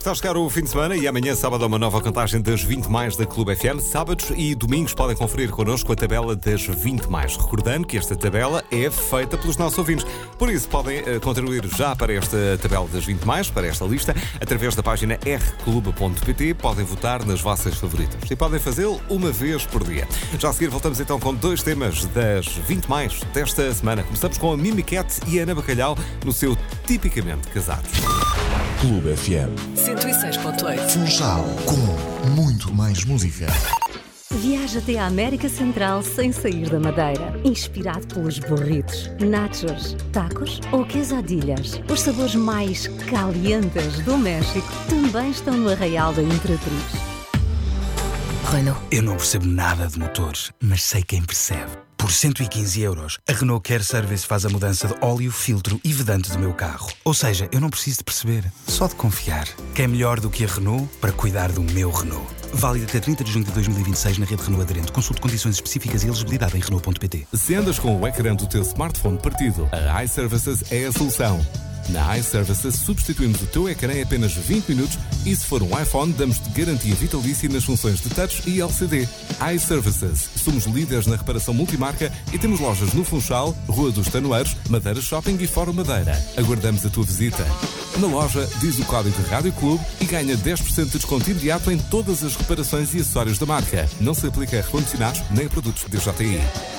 Está a chegar o fim de semana e amanhã, sábado, há uma nova contagem das 20 mais da Clube FM. Sábados e domingos podem conferir connosco a tabela das 20 mais. Recordando que esta tabela é feita pelos nossos ouvintes. Por isso, podem contribuir já para esta tabela das 20 mais, para esta lista, através da página rclube.pt. Podem votar nas vossas favoritas e podem fazê-lo uma vez por dia. Já a seguir, voltamos então com dois temas das 20 mais desta semana. Começamos com a Mimi Cat e a Ana Bacalhau no seu Tipicamente Casados. Clube FM 106.8. Funchal, com muito mais música. Viaja até à América Central sem sair da Madeira. Inspirado pelos burritos, nachos, tacos ou quesadillas. Os sabores mais calientes do México também estão no Arraial da Imperatriz. Renault. Eu não percebo nada de motores, mas sei quem percebe. Por 115€, a Renault Care Service faz a mudança de óleo, filtro e vedante do meu carro. Ou seja, eu não preciso de perceber, só de confiar. Quem é melhor do que a Renault para cuidar do meu Renault? Válido até 30 de junho de 2026 na rede Renault aderente. Consulte condições específicas e elegibilidade em Renault.pt. Se andas com o ecrã do teu smartphone partido, a iServices é a solução. Na iServices substituímos o teu ecrã em apenas 20 minutos e se for um iPhone damos-te garantia vitalícia nas funções de touch e LCD. iServices. Somos líderes na reparação multimarca e temos lojas no Funchal, Rua dos Tanoeiros, Madeira Shopping e Fórum Madeira. Aguardamos a tua visita. Na loja, diz o código de Rádio Clube e ganha 10% de desconto imediato em todas as reparações e acessórios da marca. Não se aplica a recondicionados nem a produtos de DJI.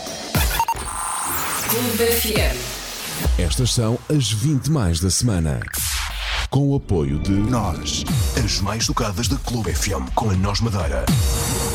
Clube FM. Estas são as 20 mais da semana. Com o apoio de Nós, as mais tocadas da Clube FM com a Nós Madeira.